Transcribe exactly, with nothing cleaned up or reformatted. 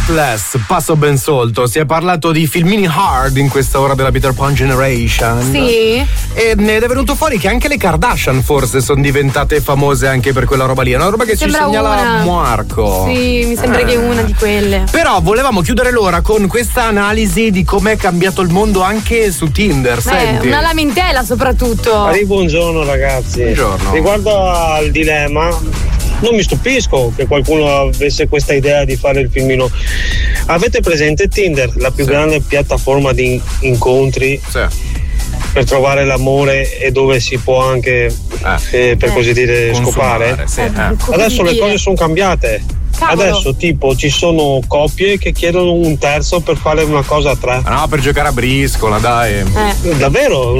Breathless, Passo Ben Solto. Si è parlato di filmini hard in questa ora della Peter Pan Generation. Sì. E ne è venuto fuori che anche le Kardashian forse sono diventate famose anche per quella roba lì. È una roba che ci segnala una. Marco. Sì, mi sembra eh. che è una di quelle. Però volevamo chiudere l'ora con questa analisi di com'è cambiato il mondo anche su Tinder. Senti. Eh, una lamentela soprattutto. Arri, buongiorno ragazzi. Buongiorno. Riguardo al dilemma, non mi stupisco che qualcuno avesse questa idea di fare il filmino. Avete presente Tinder, la più sì. grande piattaforma di incontri sì. per trovare l'amore e dove si può anche eh. Eh, per eh. così dire Consumare, scopare? Sì. Eh. Adesso le cose sono cambiate. Cavolo. Adesso tipo ci sono coppie che chiedono un terzo per fare una cosa a tre. No, per giocare a briscola, dai. Eh. Davvero?